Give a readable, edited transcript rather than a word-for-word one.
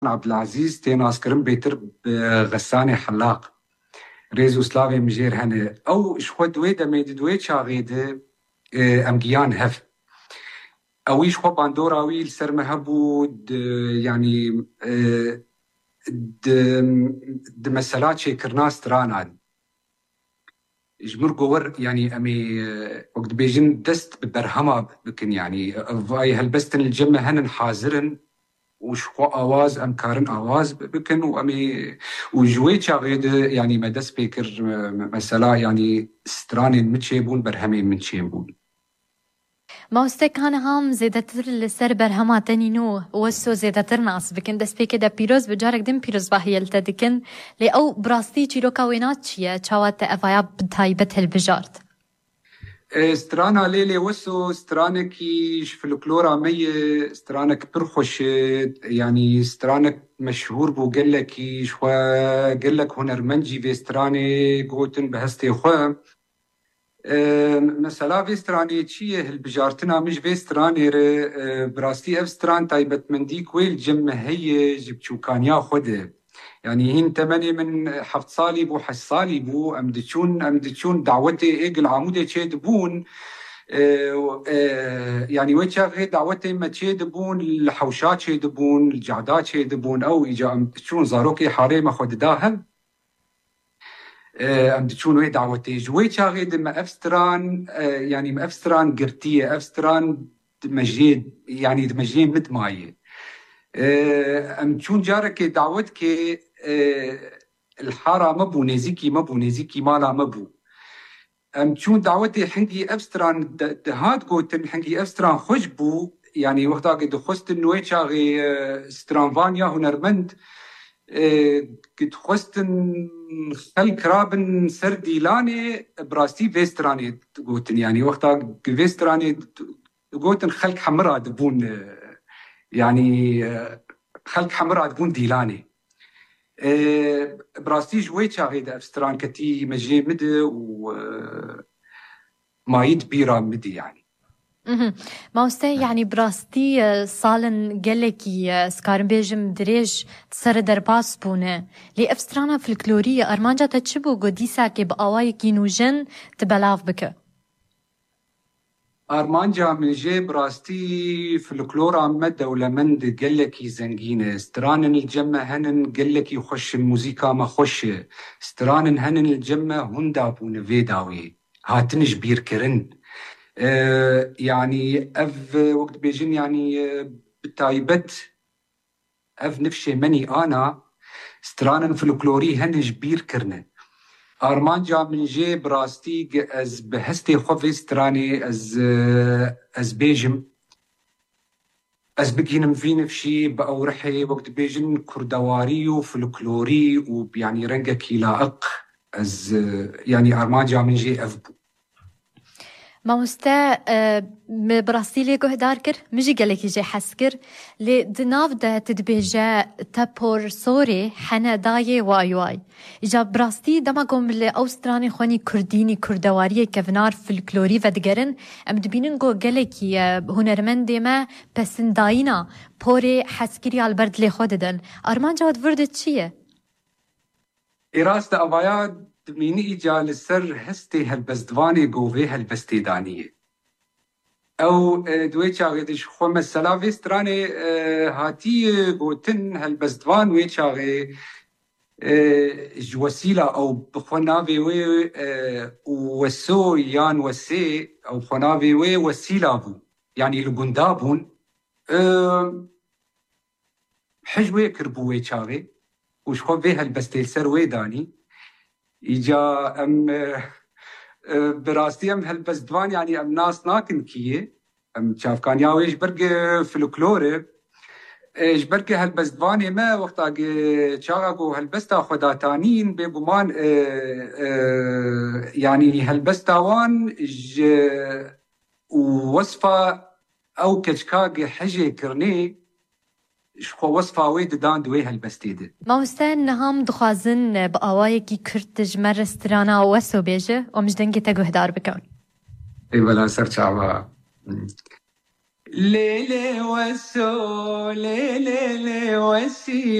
عبد العزيز تيناس كرم بيتر غساني حلاق ريزو سلافي مجير هنا او شخو دويدا ميد دويد شاغيد امجيان هف او شخو باندورا ويل سرمهبود يعني د مسالات شكرناس تراناد جمر جور يعني امي وقت بيجن دست ببرهما بكن يعني فاي هالبستن الجمه هنن حاضرن وشخو آواز أمكارن آواز بكن وأمي وجوي شاغيد يعني مدس بيكر مثلا يعني سترانين متشيبون برهمين متشيبون ماوسته كان هم زيادتر لسر برهماتني نو وسو زيادتر ناس بكن دس بيك دا بيروز بجارك دم بيروز باهيل تدكن لي أو براستي تشيروكا وينات شيا تشاوات أفايا بتايبت هالبجارت سترانا ليلي وسو سترانك فلكلورا مي سترانك برخش يعني سترانك مشهور بو قلك شوا قلك هنرمنجي في ستراني قوتن بهستي خو مثلا في ستراني تشيه البجارتنا مش في ستراني براستي اف ستران تايبت من ديك ويل جمه هي جبتشو كان ياخده يعني هين تمني من حفت صالي بو حس صالي بو امدتشون دعوتي ايق العمودة تشيد بون يعني ويتشا غير دعوتي ما تشيد بون الحوشات تشيد بون الجعدات تشيد بون او اجا امدتشون زاروكي حاري ما خود داهم امدتشون وي دعوتي جوي شاغي دم افستران يعني مافستران قرتيه افستران دمجيد يعني دمجين مد ماي امتشون جارك دعوتك الحاره مبو نيزيكي مالا مبو امتشون دعوتي حنقي افستران دهات قوتن حنقي افستران خشبو يعني وقتا قد خست النوي شاغي سترانفانيا هنرمند قد خستن خلق رابن سردي لاني براستي فيستراني قوتن يعني وقتا فيستراني قوتن خلق حمرا دبون يعني خلق حمرا دبون ديلاني براستي جوي شاغي افستران كتي مجي مدي وما يدبيرا مدي يعني ماوسته يعني براستي صالن قلكي سكارن بيجم دريج تسر درباس بونه لي افسترانا فلكلورية ارمانجا تتشبو قديسا كي بقواي كينوجن تبلاف بك ارمانجا من جي براستي فلكلورا مدى ولا مند قلكي زنقينه سترانن الجمة هنن قلكي يخش الموسيقى ما خش سترانن هنن الجمة هندابون فيداوي هاتنش بير كرن يعني اف وقت بيجن يعني بتايبت اف نفشي مني انا سترانن فلكلوري هنج بير كرنه ارمانجا من جي براستي از بهستي خوفي ستراني از بيجم از بقينم في نفشي باورحي وقت بيجن كردواري وفلكلوري ويعني رنجا كيلاق از يعني ارمانجا من جي افبو ماوسته براستي لي قهدار كر مجي قلكي جي حسكر لي دناف ده تدبيجا تابور سوري حنا داي واي إجا براستي دما قوم لي أوستراني خواني كرديني كردواري كفنار فلكلوري ودقرن أم دبينن قو قلكي هنرمن ديما بسن داينا بوري حسكري البرد لي خوددن أرمان جواد وردت چيه؟ إراست أبايا ميني إجا للسر هستي هالبزدواني قوفي هالبستيدانية أو دويتشا غيدش خو مسلا فيستراني هاتي قوتن هالبزدوان ويتشا غي جوسيلة أو بخونافي وي وسو يان وسي أو بخونافي وي وسيلة بو يعني القندابون حجوي كربو ويتشا غي وش خو في هالبستي سر ويداني إجا أم براستي أم هالبزدوان يعني أم ناس ناكن كيه أم شاف كان ياويش برق فلكلوري إيش برق هالبزدواني ما وقتا شاقو هالبستا خداتانين ببمان يعني هالبستاوان ووصفة أو كشكاق حجي كرني شخو وصفة ويد دان دوي هالبستيده ماوسته نهم دخوازن بقواي كي كرتج مرسترانا وسو بيجه ومجدنجي تقهدار بكون اي بلا سر شعبا ليلي وسو ليلي وسي